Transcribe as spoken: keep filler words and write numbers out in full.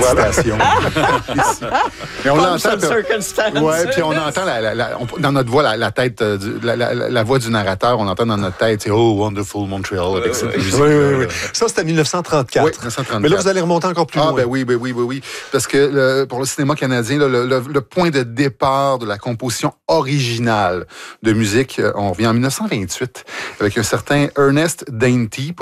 méditation. Mais on l'entend. Ouais, puis on entend la, la, la, on, dans notre voix la, la tête, euh, du, la, la, la voix du narrateur, on entend dans notre tête, oh, Wonderful Montreal, avec cette musique. Oui, oui, oui. Ça, c'était mille neuf cent trente-quatre. Oui, mille neuf cent trente-quatre. Mais là, vous allez remonter encore plus ah, loin. Ah, ben oui, ben oui, ben oui. Parce que le, pour le cinéma canadien, là, le, le, le point de départ de la composition originale de musique, on revient en mille neuf cent vingt-huit avec un certain Ernest Dainty.